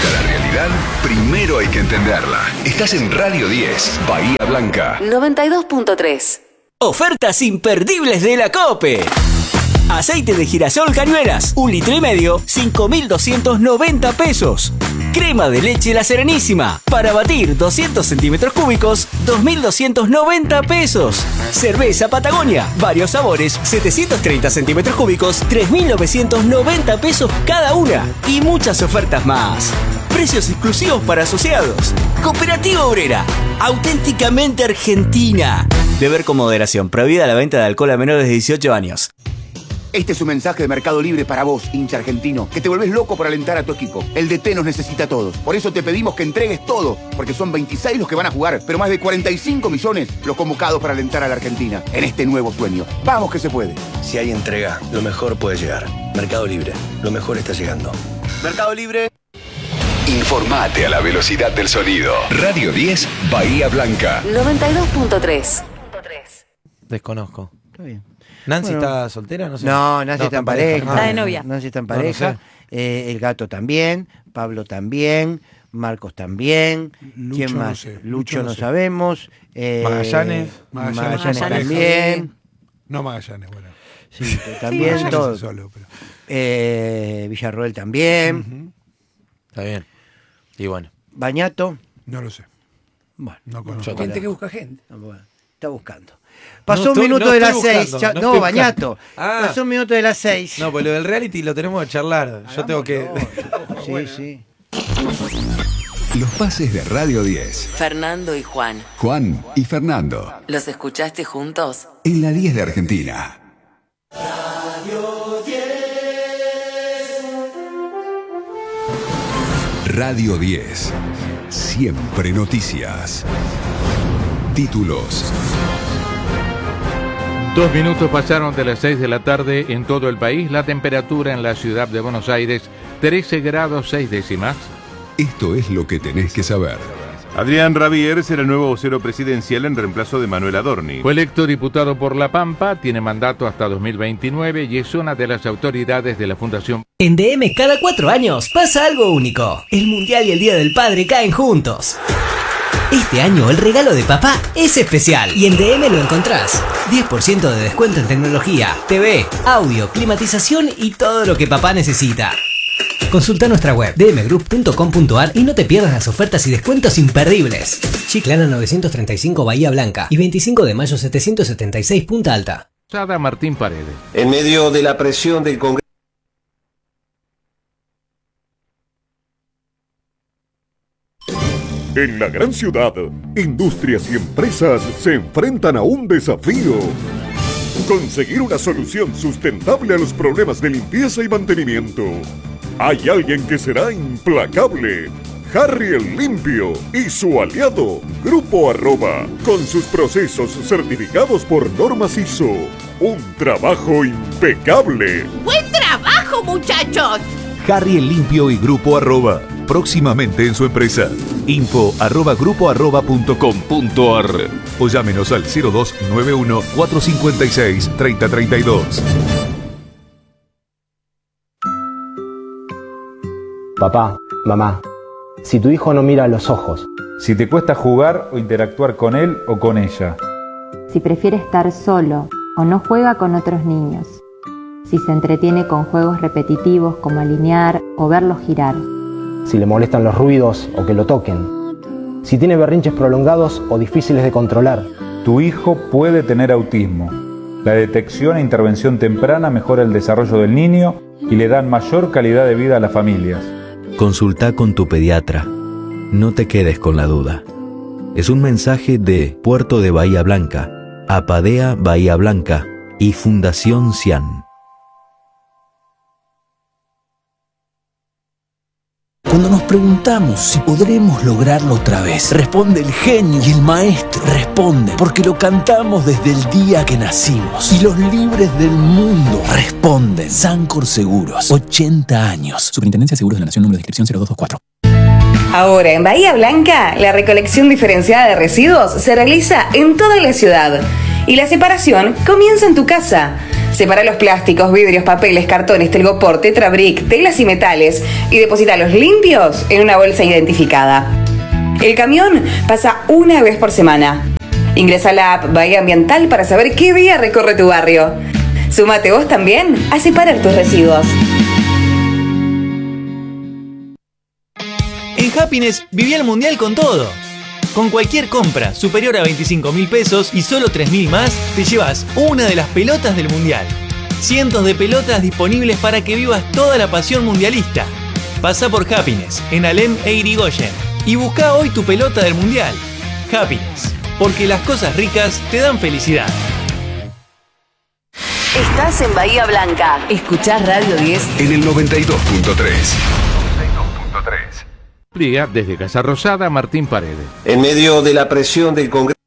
gusta la realidad, primero hay que entenderla. Estás en Radio 10, Bahía Blanca. 92.3. Ofertas imperdibles de la COPE. Aceite de girasol Cañuelas, 1,5 litros, 5.290 pesos. Crema de leche La Serenísima, para batir 200 centímetros cúbicos, 2.290 pesos. Cerveza Patagonia, varios sabores, 730 centímetros cúbicos, 3.990 pesos cada una. Y muchas ofertas más. Precios exclusivos para asociados. Cooperativa Obrera, auténticamente argentina. Beber con moderación, prohibida la venta de alcohol a menores de 18 años. Este es un mensaje de Mercado Libre para vos, hincha argentino, que te volvés loco por alentar a tu equipo. El DT nos necesita a todos. Por eso te pedimos que entregues todo, porque son 26 los que van a jugar, pero más de 45 millones los convocados para alentar a la Argentina en este nuevo sueño. ¡Vamos que se puede! Si hay entrega, lo mejor puede llegar. Mercado Libre, lo mejor está llegando. Mercado Libre. Informate a la velocidad del sonido. Radio 10, Bahía Blanca. 92.3. Desconozco. Está bien. ¿Nancy está soltera? No sé. No, Nancy está en pareja. Está de novia. Nancy está en pareja. No El gato también. Pablo también. Marcos también. Lucho, ¿Quién más? no sé. Lucho no sabemos. Magallanes también. No Magallanes, bueno. Sí, también Magallanes todo. Solo, pero... Villarroel también. Está bien. Y bueno. Bañato. No lo sé. Bueno. No conozco. Gente que busca gente. Bueno, está buscando. Pasó un minuto de las 6. No, Bañato. Pasó un minuto de las 6. No, pues lo del reality lo tenemos que charlar. Yo tengo que... Sí. Los pases de Radio 10. Fernando y Juan. Juan y Fernando. ¿Los escuchaste juntos? En la 10 de Argentina. Radio 10. Siempre noticias. Títulos. 2 minutos pasaron de las 6 de la tarde en todo el país. La temperatura en la ciudad de Buenos Aires, 13 grados 6 décimas. Esto es lo que tenés que saber. Adrián Rabier será el nuevo vocero presidencial en reemplazo de Manuel Adorni. Fue electo diputado por La Pampa, tiene mandato hasta 2029 y es una de las autoridades de la Fundación. En DM cada 4 años pasa algo único. El Mundial y el Día del Padre caen juntos. Este año el regalo de papá es especial y en DM lo encontrás. 10% de descuento en tecnología, TV, audio, climatización y todo lo que papá necesita. Consulta nuestra web dmgroup.com.ar y no te pierdas las ofertas y descuentos imperdibles. Chiclana 935 Bahía Blanca y 25 de mayo 776 Punta Alta. Sada Martín Paredes. En medio de la presión del Congreso. En la gran ciudad, industrias y empresas se enfrentan a un desafío. Conseguir una solución sustentable a los problemas de limpieza y mantenimiento. Hay alguien que será implacable. Harry el Limpio y su aliado, Grupo Arroba, con sus procesos certificados por normas ISO. Un trabajo impecable. ¡Buen trabajo, muchachos! Harry el Limpio y Grupo Arroba, próximamente en su empresa. info@grupoarroba.com.ar o llámenos al 0291 456 3032. Papá, mamá, si tu hijo no mira a los ojos, si te cuesta jugar o interactuar con él o con ella, si prefiere estar solo o no juega con otros niños, si se entretiene con juegos repetitivos como alinear o verlos girar, si le molestan los ruidos o que lo toquen, si tiene berrinches prolongados o difíciles de controlar. Tu hijo puede tener autismo. La detección e intervención temprana mejora el desarrollo del niño y le dan mayor calidad de vida a las familias. Consulta con tu pediatra. No te quedes con la duda. Es un mensaje de Puerto de Bahía Blanca, Apadea Bahía Blanca y Fundación CIAN. Cuando nos preguntamos si podremos lograrlo otra vez, responde el genio y el maestro. Responde porque lo cantamos desde el día que nacimos. Y los libres del mundo responden. Sancor Seguros, 80 años. Superintendencia de Seguros de la Nación, número de inscripción 0224. Ahora, en Bahía Blanca, la recolección diferenciada de residuos se realiza en toda la ciudad. Y la separación comienza en tu casa. Separa los plásticos, vidrios, papeles, cartones, telgopor, tetrabric, telas y metales y deposítalos limpios en una bolsa identificada. El camión pasa una vez por semana. Ingresa a la app Bahía Ambiental para saber qué día recorre tu barrio. Súmate vos también a separar tus residuos. En Happiness viví el mundial con todo. Con cualquier compra superior a 25.000 pesos y solo 3.000 más, te llevas una de las pelotas del mundial. Cientos de pelotas disponibles para que vivas toda la pasión mundialista. Pasá por Happiness en Alem e Irigoyen y buscá hoy tu pelota del mundial. Happiness, porque las cosas ricas te dan felicidad. Estás en Bahía Blanca. Escuchás Radio 10 en el 92.3. Desde Casa Rosada, Martín Paredes. En medio de la presión del Congreso.